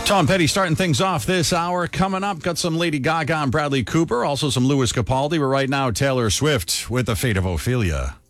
Tom Petty starting things off this hour. Coming up, got some Lady Gaga and Bradley Cooper, also some Louis Capaldi. But right now, Taylor Swift with The Fate of Ophelia.